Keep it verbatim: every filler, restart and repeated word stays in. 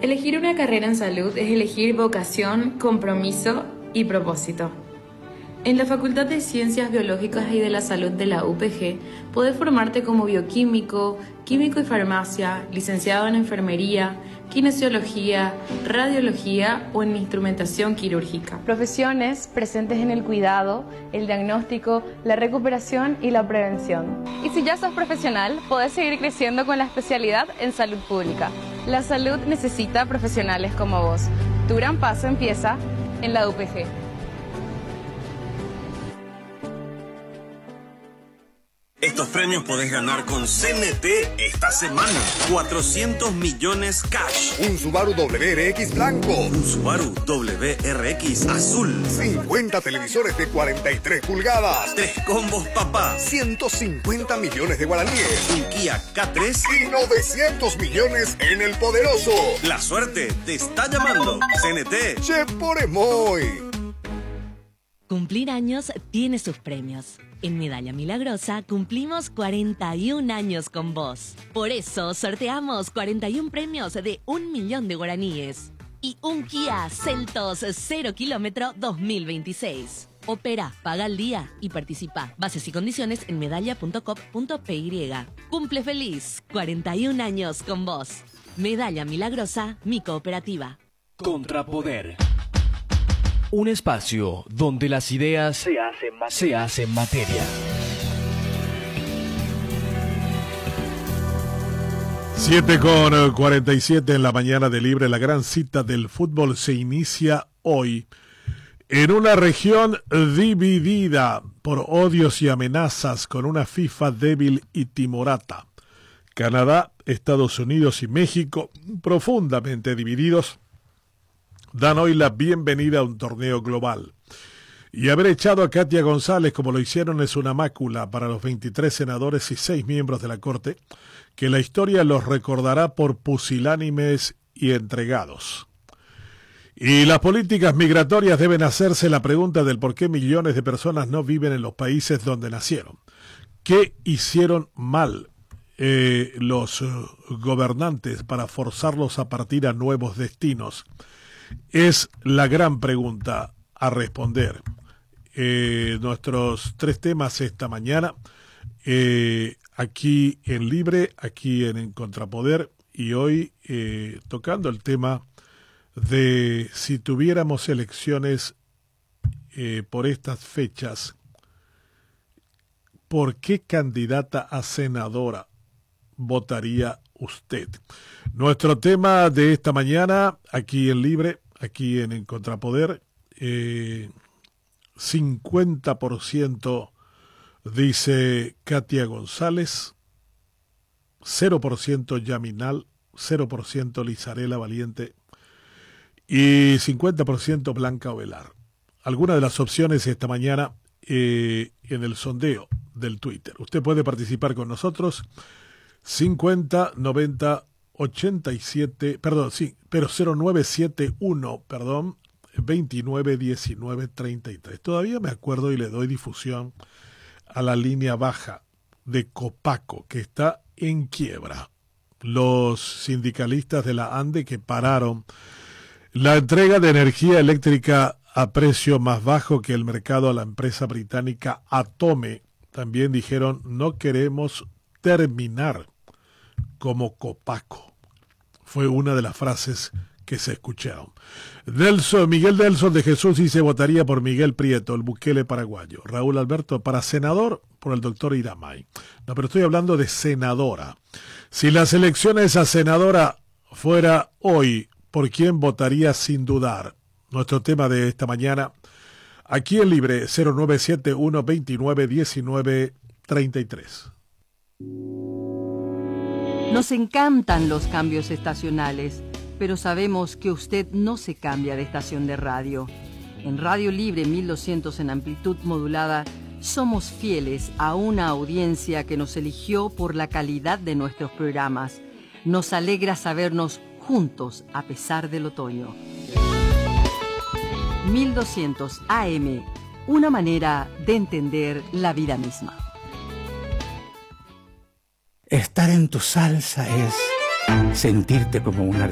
Elegir una carrera en salud es elegir vocación, compromiso y propósito. En la Facultad de Ciencias Biológicas y de la Salud de la U P G, podés formarte como bioquímico, químico y farmacia, licenciado en enfermería, kinesiología, radiología o en instrumentación quirúrgica. Profesiones presentes en el cuidado, el diagnóstico, la recuperación y la prevención. Y si ya sos profesional, podés seguir creciendo con la especialidad en salud pública. La salud necesita profesionales como vos. Tu gran paso empieza en la U P G. Estos premios podés ganar con C N T esta semana. cuatrocientos millones cash. Un Subaru W R X blanco. Un Subaru W R X azul. cincuenta televisores de cuarenta y tres pulgadas. Tres combos papá. ciento cincuenta millones de guaraníes. Un Kia K tres. Y novecientos millones en el poderoso. La suerte te está llamando. C N T. Che por emoy. Cumplir años tiene sus premios. En Medalla Milagrosa cumplimos cuarenta y un años con vos. Por eso sorteamos cuarenta y un premios de un millón de guaraníes. Y un Kia Seltos cero kilómetro dos mil veintiséis. Opera, paga al día y participa. Bases y condiciones en medalla punto com punto p y. Cumple feliz. cuarenta y un años con vos. Medalla Milagrosa, mi cooperativa. Contrapoder. Un espacio donde las ideas se hacen materia. Se hacen materia. siete con cuarenta y siete en la mañana de Libre. La gran cita del fútbol se inicia hoy en una región dividida por odios y amenazas, con una FIFA débil y timorata. Canadá, Estados Unidos y México, profundamente divididos, dan hoy la bienvenida a un torneo global. Y haber echado a Katia González como lo hicieron es una mácula para los veintitrés senadores y seis miembros de la Corte, que la historia los recordará por pusilánimes y entregados. Y las políticas migratorias deben hacerse la pregunta del por qué millones de personas no viven en los países donde nacieron. ¿Qué hicieron mal eh, los uh, gobernantes para forzarlos a partir a nuevos destinos? Es la gran pregunta a responder. Eh, nuestros tres temas esta mañana, eh, aquí en Libre, aquí en, en Contrapoder, y hoy eh, tocando el tema de si tuviéramos elecciones eh, por estas fechas, ¿por qué candidata a senadora votaría usted? Nuestro tema de esta mañana, aquí en Libre, aquí en, en Contrapoder, eh, cincuenta por ciento dice Katia González, cero por ciento Yaminal, cero por ciento Lizarela Valiente y cincuenta por ciento Blanca Ovelar. Algunas de las opciones esta mañana eh, en el sondeo del Twitter. Usted puede participar con nosotros, cincuenta, noventa, ochenta y siete, perdón, sí, pero cero nueve siete uno, perdón, veintinueve diecinueve treinta y tres. Todavía me acuerdo y le doy difusión a la línea baja de Copaco, que está en quiebra. Los sindicalistas de la ANDE que pararon la entrega de energía eléctrica a precio más bajo que el mercado a la empresa británica Atome, también dijeron: no queremos terminar como Copaco. Fue una de las frases que se escucharon. Nelson, Miguel Nelson de Jesús dice: votaría por Miguel Prieto, el Bukele paraguayo. Raúl Alberto, para senador, por el doctor Iramay. No, pero estoy hablando de senadora. Si las elecciones a senadora fuera hoy, ¿por quién votaría sin dudar? Nuestro tema de esta mañana, aquí en Libre, cero nueve siete uno, veintinueve diecinueve treinta y tres. Nos encantan los cambios estacionales, pero sabemos que usted no se cambia de estación de radio. En Radio Libre mil doscientos en amplitud modulada, somos fieles a una audiencia que nos eligió por la calidad de nuestros programas. Nos alegra sabernos juntos a pesar del otoño. mil doscientos A M, una manera de entender la vida misma. Estar en tu salsa es sentirte como un artista.